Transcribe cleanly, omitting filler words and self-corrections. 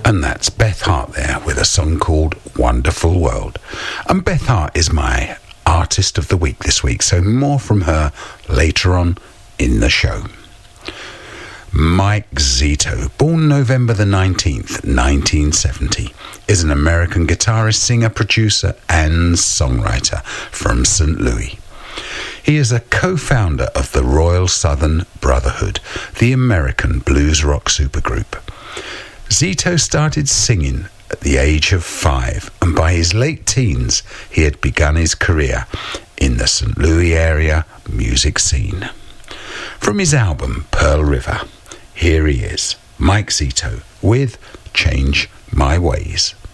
And that's Beth Hart there with a song called Wonderful World. And Beth Hart is my Artist of the Week this week, so more from her later on in the show. Mike Zito, born November the 19th, 1970, is an American guitarist, singer, producer and songwriter from St. Louis. He is a co-founder of the Royal Southern Brotherhood, the American blues rock supergroup. Zito started singing at the age of 5, and by his late teens, he had begun his career in the St. Louis area music scene. From his album, Pearl River, here he is, Mike Zito, with Change My Ways.